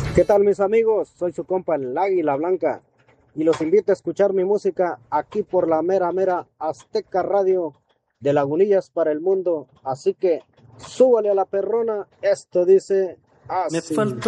¿Qué tal mis amigos? Soy su compa el Águila Blanca y los invito a escuchar mi música aquí por la mera mera Azteca Radio de Lagunillas para el mundo. Así que súbale a la perrona, esto dice Me así. faltó